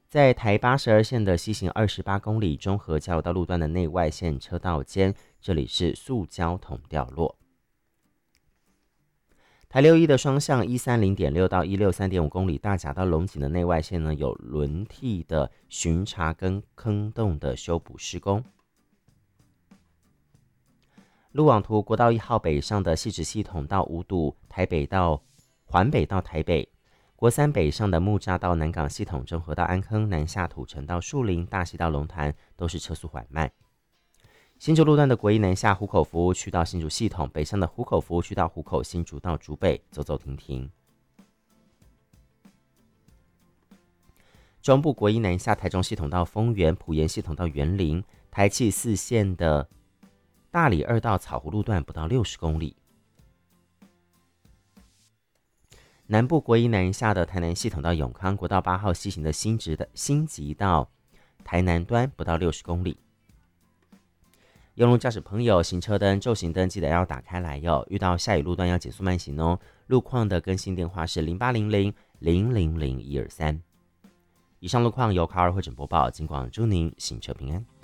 在台82线的西行28公里中和交流道路段的内外线车道间，这里是塑胶桶掉落。台61的双向130.6到163.5公里大甲到龙井的内外线呢，有轮替的巡查跟坑洞的修补施工。路网图国道1号北上的汐止系统到五堵，台北到环北到台北。国3北上的木栅到南港系统，中和到安坑，南下土城到树林，大溪到龙潭都是车速缓慢。新竹路段的国一南下湖口服务区到新竹系统，北上的湖口服务区到湖口，新竹到竹北走走停停。中部国一南下台中系统到丰原，埔盐系统到园林，台七4线的大里2道草湖路段不到60公里。南部国一南下的台南系统到永康，国道8号西行的新集到台南端不到60公里。用路驾驶朋友，行车灯、昼行灯记得要打开来哟。遇到下雨路段要减速慢行哦。路况的更新电话是0800-000-123。以上路况由卡尔会诊播报，尽管祝您行车平安。